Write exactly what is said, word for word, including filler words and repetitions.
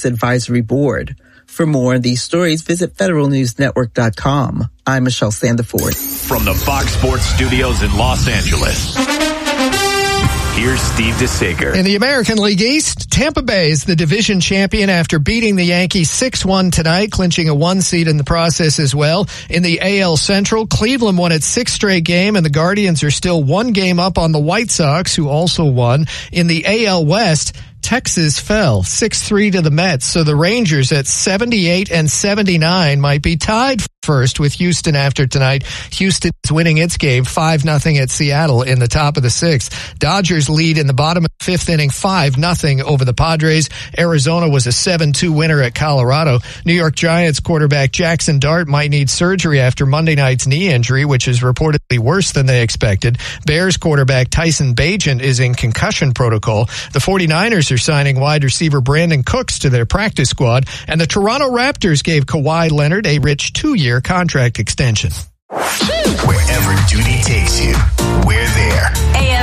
News Advisory Board. For more on these stories, visit federal news network dot com. I'm Michelle Sandiford. From the Fox Sports Studios in Los Angeles, here's Steve DeSager. In the American League East, Tampa Bay is the division champion after beating the Yankees six one tonight, clinching a one seed in the process as well. In the A L Central, Cleveland won its sixth straight game, and the Guardians are still one game up on the White Sox, who also won. In the A L West, Texas fell six three to the Mets, so the Rangers at seventy-eight and seventy-nine might be tied first with Houston after tonight. Houston is winning its game five nothing at Seattle in the top of the sixth. Dodgers lead in the bottom of the fifth inning five nothing over the Padres. Arizona was a seven two winner at Colorado. New York Giants quarterback Jackson Dart might need surgery after Monday night's knee injury, which is reportedly worse than they expected. Bears quarterback Tyson Bagent is in concussion protocol. The 49ers are signing wide receiver Brandon Cooks to their practice squad, and the Toronto Raptors gave Kawhi Leonard a rich two-year contract extension. Wherever